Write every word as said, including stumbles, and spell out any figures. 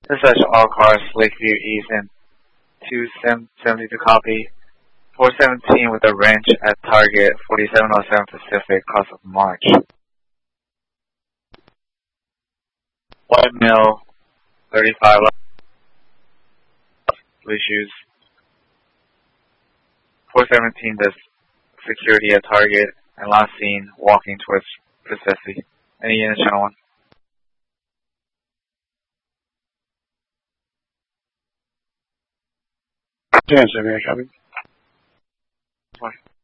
Dispatch all cars, Lakeview East and two seventy to copy. four seventeen with a wrench at target forty-seven oh seven Pacific, cross of March. White male, thirty-five, blue shoes. four seventeen does security at target and last seen walking towards Pacific. Any unit channel one? Yes, I mean, I copy. One.